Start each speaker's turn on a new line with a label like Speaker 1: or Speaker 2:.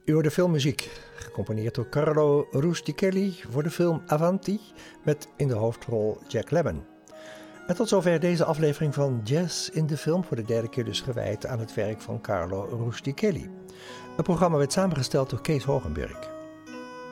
Speaker 1: U hoort de filmmuziek, gecomponeerd door Carlo Rustichelli voor de film Avanti met in de hoofdrol Jack Lemmon. En tot zover deze aflevering van Jazz in de Film, voor de derde keer dus gewijd aan het werk van Carlo Rustichelli. Het programma werd samengesteld door Kees Hogenberg.